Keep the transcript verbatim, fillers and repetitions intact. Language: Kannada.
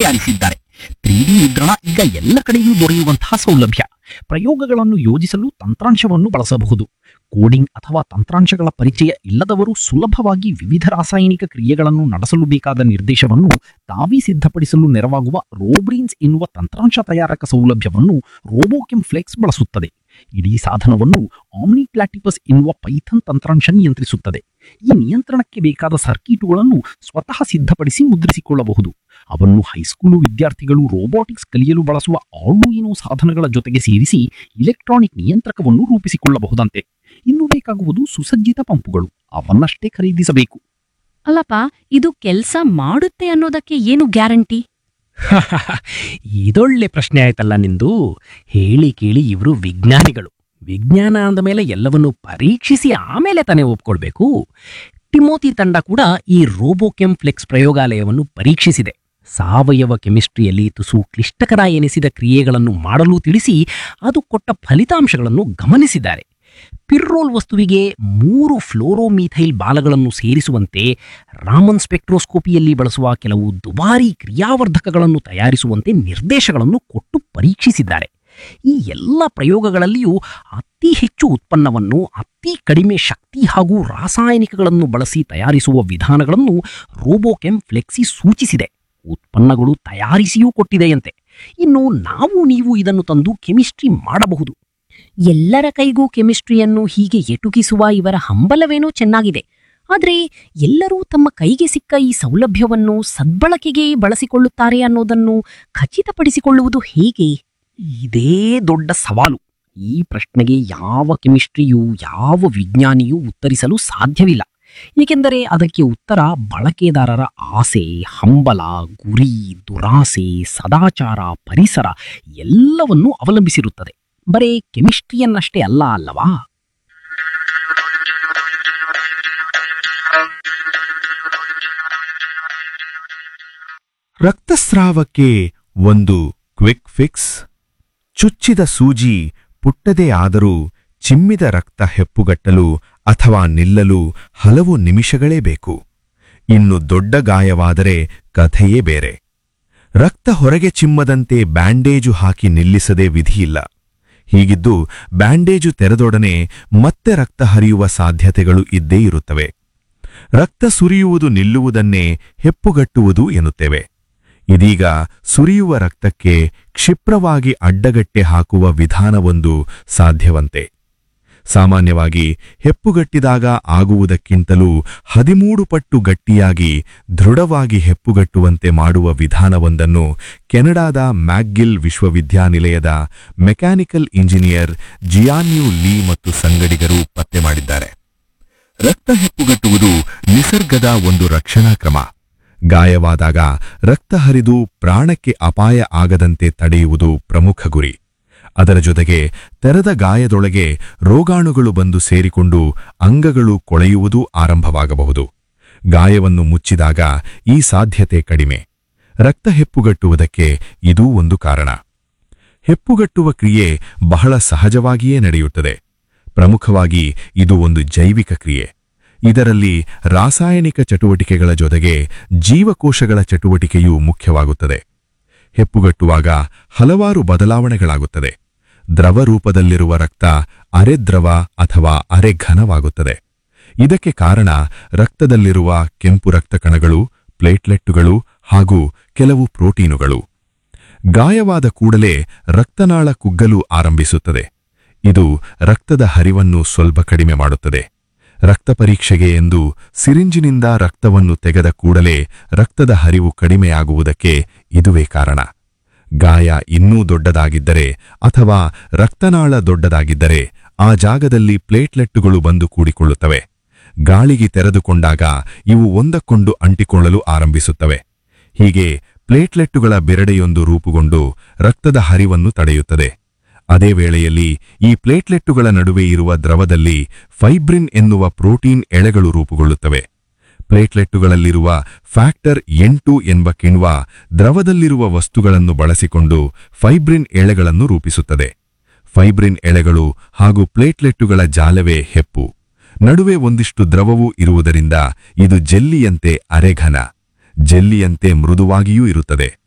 ತಯಾರಿಸಿದ್ದಾರೆ. ತ್ರೀ ಡಿ ಮುದ್ರಣ ಈಗ ಎಲ್ಲ ಕಡೆಯೂ ದೊರೆಯುವಂತಹ ಸೌಲಭ್ಯ. ಪ್ರಯೋಗಗಳನ್ನು ಯೋಜಿಸಲು ತಂತ್ರಾಂಶವನ್ನು ಬಳಸಬಹುದು. ಕೋಡಿಂಗ್ ಅಥವಾ ತಂತ್ರಾಂಶಗಳ ಪರಿಚಯ ಇಲ್ಲದವರು ಸುಲಭವಾಗಿ ವಿವಿಧ ರಾಸಾಯನಿಕ ಕ್ರಿಯೆಗಳನ್ನು ನಡೆಸಲು ಬೇಕಾದ ನಿರ್ದೇಶವನ್ನು ತಾವೇ ಸಿದ್ಧಪಡಿಸಲು ನೆರವಾಗುವ ರೋಬ್ರೀನ್ಸ್ ಎನ್ನುವ ತಂತ್ರಾಂಶ ತಯಾರಕ ಸೌಲಭ್ಯವನ್ನು ರೋಬೋಕೆಮ್ ಫ್ಲೆಕ್ಸ್ ಬಳಸುತ್ತದೆ. ಇಡೀ ಸಾಧನವನ್ನು ಆಮ್ನಿ ಪ್ಲಾಟಿಪಸ್ ಎನ್ನುವ ಪೈಥನ್ ತಂತ್ರಾಂಶ ನಿಯಂತ್ರಿಸುತ್ತದೆ. ಈ ನಿಯಂತ್ರಣಕ್ಕೆ ಬೇಕಾದ ಸರ್ಕ್ಯೂಟ್ಗಳನ್ನು ಸ್ವತಃ ಸಿದ್ಧಪಡಿಸಿ ಮುದ್ರಿಸಿಕೊಳ್ಳಬಹುದು. ಅವನ್ನು ಹೈಸ್ಕೂಲು ವಿದ್ಯಾರ್ಥಿಗಳು ರೋಬೋಟಿಕ್ಸ್ ಕಲಿಯಲು ಬಳಸುವ ಆರ್ಡುಯಿನೋ ಸಾಧನಗಳ ಜೊತೆಗೆ ಸೇರಿಸಿ ಇಲೆಕ್ಟ್ರಾನಿಕ್ ನಿಯಂತ್ರಕವನ್ನು ರೂಪಿಸಿಕೊಳ್ಳಬಹುದಂತೆ. ಇನ್ನು ಬೇಕಾಗುವುದು ಸುಸಜ್ಜಿತ ಪಂಪುಗಳು, ಅವನ್ನಷ್ಟೇ ಖರೀದಿಸಬೇಕು. ಅಲ್ಲಪ್ಪ, ಇದು ಕೆಲ್ಸ ಮಾಡುತ್ತೆ ಅನ್ನೋದಕ್ಕೆ ಏನು ಗ್ಯಾರಂಟಿ? ಇದೊಳ್ಳೆ ಪ್ರಶ್ನೆ ಆಯ್ತಲ್ಲ ನಿಂದು. ಹೇಳಿ ಕೇಳಿ ಇವರು ವಿಜ್ಞಾನಿಗಳು. ವಿಜ್ಞಾನ ಅಂದ ಮೇಲೆ ಎಲ್ಲವನ್ನೂ ಪರೀಕ್ಷಿಸಿ ಆಮೇಲೆ ತಾನೇ ಒಪ್ಕೊಳ್ಬೇಕು. ಟಿಮೋತಿ ತಂಡ ಕೂಡ ಈ ರೋಬೋಕೆಮ್ ಫ್ಲೆಕ್ಸ್ ಪ್ರಯೋಗಾಲಯವನ್ನು ಪರೀಕ್ಷಿಸಿದೆ. ಸಾವಯವ ಕೆಮಿಸ್ಟ್ರಿಯಲ್ಲಿ ತುಸು ಕ್ಲಿಷ್ಟಕರ ಎನಿಸಿದ ಕ್ರಿಯೆಗಳನ್ನು ಮಾಡಲು ತಿಳಿಸಿ ಅದು ಕೊಟ್ಟ ಫಲಿತಾಂಶಗಳನ್ನು ಗಮನಿಸಿದ್ದಾರೆ. ಪಿರ್ರೋಲ್ ವಸ್ತುವಿಗೆ ಮೂರು ಫ್ಲೋರೋಮೀಥೈಲ್ ಬಾಲಗಳನ್ನು ಸೇರಿಸುವಂತೆ, ರಾಮನ್ ಸ್ಪೆಕ್ಟ್ರೋಸ್ಕೋಪಿಯಲ್ಲಿ ಬಳಸುವ ಕೆಲವು ದುಬಾರಿ ಕ್ರಿಯಾವರ್ಧಕಗಳನ್ನು ತಯಾರಿಸುವಂತೆ ನಿರ್ದೇಶಗಳನ್ನು ಕೊಟ್ಟು ಪರೀಕ್ಷಿಸಿದ್ದಾರೆ. ಈ ಎಲ್ಲ ಪ್ರಯೋಗಗಳಲ್ಲಿಯೂ ಅತಿ ಹೆಚ್ಚು ಉತ್ಪನ್ನವನ್ನು ಅತಿ ಕಡಿಮೆ ಶಕ್ತಿ ಹಾಗೂ ರಾಸಾಯನಿಕಗಳನ್ನು ಬಳಸಿ ತಯಾರಿಸುವ ವಿಧಾನಗಳನ್ನು ರೋಬೋಕೆಮ್ ಫ್ಲೆಕ್ಸಿ ಸೂಚಿಸಿದೆ. ಉತ್ಪನ್ನಗಳು ತಯಾರಿಸಿಯೂ ಕೊಟ್ಟಿದೆಯಂತೆ. ಇನ್ನು ನಾವು ನೀವು ಇದನ್ನು ತಂದು ಕೆಮಿಸ್ಟ್ರಿ ಮಾಡಬಹುದು. ಎಲ್ಲರ ಕೈಗೂ ಕೆಮಿಸ್ಟ್ರಿಯನ್ನು ಹೀಗೆ ಎಟುಕಿಸುವ ಇವರ ಹಂಬಲವೇನೋ ಚೆನ್ನಾಗಿದೆ. ಆದರೆ ಎಲ್ಲರೂ ತಮ್ಮ ಕೈಗೆ ಸಿಕ್ಕ ಈ ಸೌಲಭ್ಯವನ್ನು ಸದ್ಬಳಕೆಗೆ ಬಳಸಿಕೊಳ್ಳುತ್ತಾರೆ ಅನ್ನೋದನ್ನು ಖಚಿತಪಡಿಸಿಕೊಳ್ಳುವುದು ಹೇಗೆ? ಇದೇ ದೊಡ್ಡ ಸವಾಲು. ಈ ಪ್ರಶ್ನೆಗೆ ಯಾವ ಕೆಮಿಸ್ಟ್ರಿಯೂ ಯಾವ ವಿಜ್ಞಾನಿಯೂ ಉತ್ತರಿಸಲು ಸಾಧ್ಯವಿಲ್ಲ. ಏಕೆಂದರೆ ಅದಕ್ಕೆ ಉತ್ತರ ಬಳಕೆದಾರರ ಆಸೆ, ಹಂಬಲ, ಗುರಿ, ದುರಾಸೆ, ಸದಾಚಾರ, ಪರಿಸರ ಎಲ್ಲವನ್ನೂ ಅವಲಂಬಿಸಿರುತ್ತದೆ. ಬರೇ ಕೆಮಿಸ್ಟ್ರಿಯನ್ನಷ್ಟೇ ಅಲ್ಲ ಅಲ್ಲವಾ? ರಕ್ತಸ್ರಾವಕ್ಕೆ ಒಂದು ಕ್ವಿಕ್ ಫಿಕ್ಸ್. ಚುಚ್ಚಿದ ಸೂಜಿ ಪುಟ್ಟದೇ ಆದರೂ ಚಿಮ್ಮಿದ ರಕ್ತ ಹೆಪ್ಪುಗಟ್ಟಲು ಅಥವಾ ನಿಲ್ಲಲು ಹಲವು ನಿಮಿಷಗಳೇ ಬೇಕು. ಇನ್ನು ದೊಡ್ಡ ಗಾಯವಾದರೆ ಕಥೆಯೇ ಬೇರೆ. ರಕ್ತ ಹೊರಗೆ ಚಿಮ್ಮದಂತೆ ಬ್ಯಾಂಡೇಜು ಹಾಕಿ ನಿಲ್ಲಿಸದೆ ವಿಧಿಯಿಲ್ಲ. ಹೀಗಿದ್ದು ಬ್ಯಾಂಡೇಜು ತೆರೆದೊಡನೆ ಮತ್ತೆ ರಕ್ತ ಹರಿಯುವ ಸಾಧ್ಯತೆಗಳು ಇದ್ದೇ ಇರುತ್ತವೆ. ರಕ್ತ ಸುರಿಯುವುದು ನಿಲ್ಲುವುದನ್ನೇ ಹೆಪ್ಪುಗಟ್ಟುವುದು ಎನ್ನುತ್ತೇವೆ. ಇದೀಗ ಸುರಿಯುವ ರಕ್ತಕ್ಕೆ ಕ್ಷಿಪ್ರವಾಗಿ ಅಡ್ಡಗಟ್ಟೆ ಹಾಕುವ ವಿಧಾನವೊಂದು ಸಾಧ್ಯವಂತೆ. ಸಾಮಾನ್ಯವಾಗಿ ಹೆಪ್ಪುಗಟ್ಟಿದಾಗ ಆಗುವುದಕ್ಕಿಂತಲೂ ಹದಿಮೂರು ಪಟ್ಟು ಗಟ್ಟಿಯಾಗಿ ದೃಢವಾಗಿ ಹೆಪ್ಪುಗಟ್ಟುವಂತೆ ಮಾಡುವ ವಿಧಾನವೊಂದನ್ನು ಕೆನಡಾದ ಮ್ಯಾಕ್ಗಿಲ್ ವಿಶ್ವವಿದ್ಯಾನಿಲಯದ ಮೆಕ್ಯಾನಿಕಲ್ ಇಂಜಿನಿಯರ್ ಜಿಯಾನ್ಯು ಲೀ ಮತ್ತು ಸಂಗಡಿಗರು ಪತ್ತೆ ಮಾಡಿದ್ದಾರೆ. ರಕ್ತ ಹೆಪ್ಪುಗಟ್ಟುವುದು ನಿಸರ್ಗದ ಒಂದು ರಕ್ಷಣಾ ಕ್ರಮ. ಗಾಯವಾದಾಗ ರಕ್ತ ಹರಿದು ಪ್ರಾಣಕ್ಕೆ ಅಪಾಯ ಆಗದಂತೆ ತಡೆಯುವುದು ಪ್ರಮುಖ ಗುರಿ. ಅದರ ಜೊತೆಗೆ ತೆರೆದ ಗಾಯದೊಳಗೆ ರೋಗಾಣುಗಳು ಬಂದು ಸೇರಿಕೊಂಡು ಅಂಗಗಳು ಕೊಳೆಯುವುದೂ ಆರಂಭವಾಗಬಹುದು. ಗಾಯವನ್ನು ಮುಚ್ಚಿದಾಗ ಈ ಸಾಧ್ಯತೆ ಕಡಿಮೆ. ರಕ್ತ ಹೆಪ್ಪುಗಟ್ಟುವುದಕ್ಕೆ ಇದೂ ಒಂದು ಕಾರಣ. ಹೆಪ್ಪುಗಟ್ಟುವ ಕ್ರಿಯೆ ಬಹಳ ಸಹಜವಾಗಿಯೇ ನಡೆಯುತ್ತದೆ. ಪ್ರಮುಖವಾಗಿ ಇದು ಒಂದು ಜೈವಿಕ ಕ್ರಿಯೆ. ಇದರಲ್ಲಿ ರಾಸಾಯನಿಕ ಚಟುವಟಿಕೆಗಳ ಜೊತೆಗೆ ಜೀವಕೋಶಗಳ ಚಟುವಟಿಕೆಯೂ ಮುಖ್ಯವಾಗುತ್ತದೆ. ಹೆಪ್ಪುಗಟ್ಟುವಾಗ ಹಲವಾರು ಬದಲಾವಣೆಗಳಾಗುತ್ತದೆ. ದ್ರವ ರೂಪದಲ್ಲಿರುವ ರಕ್ತ ಅರೆದ್ರವ ಅಥವಾ ಅರೆಘನವಾಗುತ್ತದೆ. ಇದಕ್ಕೆ ಕಾರಣ ರಕ್ತದಲ್ಲಿರುವ ಕೆಂಪು ರಕ್ತ ಕಣಗಳು, ಪ್ಲೇಟ್ಲೆಟ್ಟುಗಳು ಹಾಗೂ ಕೆಲವು ಪ್ರೋಟೀನುಗಳು. ಗಾಯವಾದ ಕೂಡಲೇ ರಕ್ತನಾಳ ಕುಗ್ಗಲು ಆರಂಭಿಸುತ್ತದೆ. ಇದು ರಕ್ತದ ಹರಿವನ್ನು ಸ್ವಲ್ಪ ಕಡಿಮೆ ಮಾಡುತ್ತದೆ. ರಕ್ತ ಪರೀಕ್ಷೆಗೆ ಎಂದು ಸಿರಿಂಜಿನಿಂದ ರಕ್ತವನ್ನು ತೆಗೆದ ಕೂಡಲೇ ರಕ್ತದ ಹರಿವು ಕಡಿಮೆಯಾಗುವುದಕ್ಕೆ ಇದುವೇ ಕಾರಣ. ಗಾಯ ಇನ್ನೂ ದೊಡ್ಡದಾಗಿದ್ದರೆ ಅಥವಾ ರಕ್ತನಾಳ ದೊಡ್ಡದಾಗಿದ್ದರೆ ಆ ಜಾಗದಲ್ಲಿ ಪ್ಲೇಟ್ಲೆಟ್ಟುಗಳು ಬಂದು ಕೂಡಿಕೊಳ್ಳುತ್ತವೆ. ಗಾಳಿಗೆ ತೆರೆದುಕೊಂಡಾಗ ಇವು ಒಂದಕ್ಕೊಂದು ಅಂಟಿಕೊಳ್ಳಲು ಆರಂಭಿಸುತ್ತವೆ. ಹೀಗೆ ಪ್ಲೇಟ್ಲೆಟ್ಟುಗಳ ಬೆರಡೆಯೊಂದು ರೂಪುಗೊಂಡು ರಕ್ತದ ಹರಿವನ್ನು ತಡೆಯುತ್ತದೆ. ಅದೇ ವೇಳೆಯಲ್ಲಿ ಈ ಪ್ಲೇಟ್ಲೆಟ್ಟುಗಳ ನಡುವೆ ಇರುವ ದ್ರವದಲ್ಲಿ ಫೈಬ್ರಿನ್ ಎನ್ನುವ ಪ್ರೋಟೀನ್ ಎಳೆಗಳು ರೂಪುಗೊಳ್ಳುತ್ತವೆ. ಪ್ಲೇಟ್ಲೆಟ್ಟುಗಳಲ್ಲಿರುವ ಫ್ಯಾಕ್ಟರ್ ಎಂಟು ಎಂಬ ಕಿಣ್ವ ದ್ರವದಲ್ಲಿರುವ ವಸ್ತುಗಳನ್ನು ಬಳಸಿಕೊಂಡು ಫೈಬ್ರಿನ್ ಎಳೆಗಳನ್ನು ರೂಪಿಸುತ್ತದೆ. ಫೈಬ್ರಿನ್ ಎಳೆಗಳು ಹಾಗೂ ಪ್ಲೇಟ್ಲೆಟ್ಟುಗಳ ಜಾಲವೇ ಹೆಪ್ಪು. ನಡುವೆ ಒಂದಿಷ್ಟು ದ್ರವವೂ ಇರುವುದರಿಂದ ಇದು ಜೆಲ್ಲಿಯಂತೆ ಅರೆಘನ, ಜೆಲ್ಲಿಯಂತೆ ಮೃದುವಾಗಿಯೂ ಇರುತ್ತದೆ.